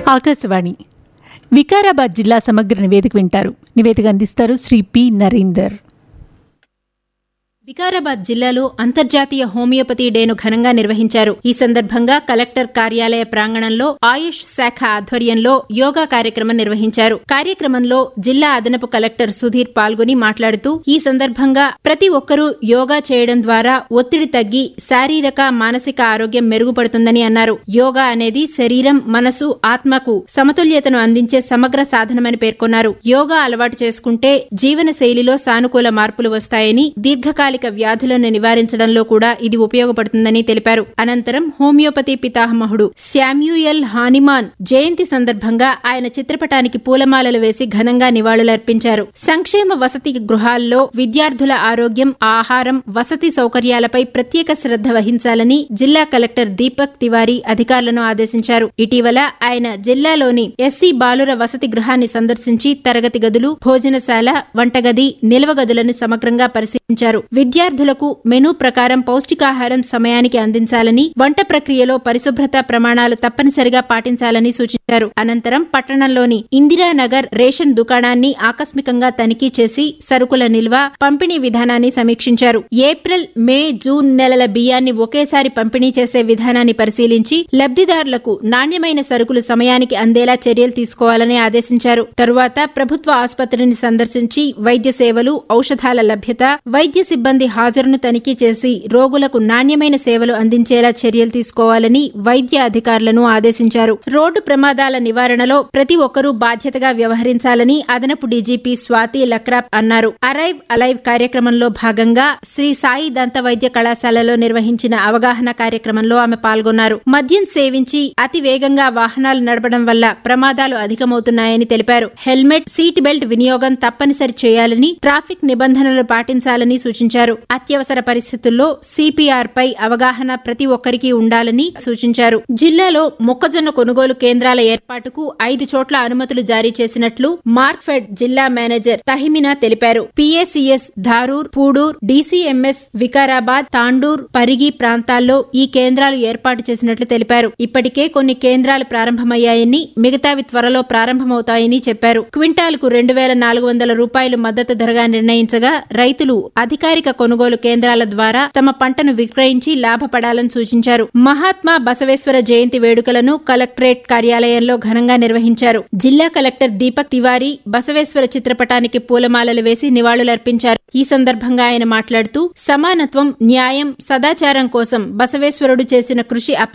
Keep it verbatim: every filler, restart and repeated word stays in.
ఆకాశవాణి వికారాబాద్ జిల్లా సమగ్ర నివేదిక వింటారు. నివేదిక అందిస్తారు శ్రీ పి నరేందర్. వికారాబాద్ జిల్లాలో అంతర్జాతీయ హోమియోపతి డేను ఘనంగా నిర్వహించారు. ఈ సందర్భంగా కలెక్టర్ కార్యాలయ ప్రాంగణంలో ఆయుష్ శాఖ ఆధ్వర్యంలో యోగా కార్యక్రమం నిర్వహించారు. కార్యక్రమంలో జిల్లా అదనపు కలెక్టర్ సుధీర్ పాల్గొని మాట్లాడుతూ ఈ సందర్భంగా ప్రతి ఒక్కరూ యోగా చేయడం ద్వారా ఒత్తిడి తగ్గి శారీరక మానసిక ఆరోగ్యం మెరుగుపడుతుందని అన్నారు. యోగా అనేది శరీరం, మనసు, ఆత్మకు సమతుల్యతను అందించే సమగ్ర సాధనమని పేర్కొన్నారు. యోగా అలవాటు చేసుకుంటే జీవన శైలిలో సానుకూల మార్పులు వస్తాయని, దీర్ఘకాలిక వ్యాధులను నివారించడంలో కూడా ఇది ఉపయోగపడుతుందని తెలిపారు. అనంతరం హోమియోపతి పితామహుడు శామ్యూయల్ హానిమాన్ జయంతి సందర్భంగా ఆయన చిత్రపటానికి పూలమాలలు వేసి ఘనంగా నివాళులర్పించారు. సంక్షేమ వసతి గృహాల్లో విద్యార్థుల ఆరోగ్యం, ఆహారం, వసతి సౌకర్యాలపై ప్రత్యేక శ్రద్ధ వహించాలని జిల్లా కలెక్టర్ దీపక్ తివారీ అధికారులను ఆదేశించారు. ఇటీవల ఆయన జిల్లాలోని ఎస్సీ బాలుర వసతి గృహాన్ని సందర్శించి తరగతి గదులు, భోజనశాల, వంటగది, నిల్వ గదులను సమగ్రంగా పరిశీలించారు. విద్యార్థులకు మెనూ ప్రకారం పౌష్టికాహారం సమయానికి అందించాలని, వంట ప్రక్రియలో పరిశుభ్రత ప్రమాణాలు తప్పనిసరిగా పాటించాలని సూచించారు. అనంతరం పట్టణంలోని ఇందిరానగర్ రేషన్ దుకాణాన్ని ఆకస్మికంగా తనిఖీ చేసి సరుకుల నిల్వ, పంపిణీ విధానాన్ని సమీక్షించారు. ఏప్రిల్, మే, జూన్ నెలల బియ్యాన్ని ఒకేసారి పంపిణీ చేసే విధానాన్ని పరిశీలించి లబ్దిదారులకు నాణ్యమైన సరుకులు సమయానికి అందేలా చర్యలు తీసుకోవాలని ఆదేశించారు. తరువాత ప్రభుత్వ ఆసుపత్రిని సందర్శించి వైద్య సేవలు, ఔషధాల లభ్యత, వైద్య సిబ్బంది హాజరును తనిఖీ చేసి రోగులకు నాణ్యమైన సేవలు అందించేలా చర్యలు తీసుకోవాలని వైద్య అధికారులను ఆదేశించారు. రోడ్డు ప్రమాదాల నివారణలో ప్రతి ఒక్కరూ బాధ్యతగా వ్యవహరించాలని అదనపు డీజీపీ స్వాతి లక్రాప్ అన్నారు. అరైవ్ అలైవ్ కార్యక్రమంలో భాగంగా శ్రీ సాయి దంత వైద్య కళాశాలలో నిర్వహించిన అవగాహన కార్యక్రమంలో ఆమె పాల్గొన్నారు. మద్యం సేవించి అతి వేగంగా వాహనాలు నడపడం వల్ల ప్రమాదాలు అధికమవుతున్నాయని తెలిపారు. హెల్మెట్, సీట్ బెల్ట్ వినియోగం తప్పనిసరి చేయాలని, ట్రాఫిక్ నిబంధనలు పాటించాలని సూచించారు. అత్యవసర పరిస్థితుల్లో సిపిఆర్ పై అవగాహన ప్రతి ఒక్కరికి ఉండాలని సూచించారు. జిల్లాలో మొక్కజొన్న కొనుగోలు కేంద్రాల ఏర్పాటుకు ఐదు చోట్ల అనుమతులు జారీ చేసినట్లు మార్క్ఫెడ్ జిల్లా మేనేజర్ తహిమినా తెలిపారు. పిఏసిఎస్ ధారూర్, పూడూర్, డీసీఎంఎస్ వికారాబాద్, తాండూర్, పరిగి ప్రాంతాల్లో ఈ కేంద్రాలు ఏర్పాటు చేసినట్లు తెలిపారు. ఇప్పటికే కొన్ని కేంద్రాలు ప్రారంభమయ్యాయని, మిగతావి త్వరలో ప్రారంభమవుతాయని చెప్పారు. క్వింటాల్కు రెండు వేల నాలుగు వందల రూపాయలు మద్దతు ధరగా నిర్ణయించగా రైతులు అధికారిక కొనుగోలు కేంద్రాల ద్వారా తమ పంటను విక్రయించి లాభపడాలని సూచించారు. మహాత్మా బసవేశ్వర జయంతి వేడుకలను కలెక్టరేట్ కార్యాలయంలో ఘనంగా నిర్వహించారు. జిల్లా కలెక్టర్ దీపక్ తివారీ బసవేశ్వర చిత్రపటానికి పూలమాలలు వేసి నివాళులర్పించారు. ఈ సందర్భంగా ఆయన మాట్లాడుతూ సమానత్వం, న్యాయం, సదాచారం కోసం బసవేశ్వరుడు చేసిన కృషి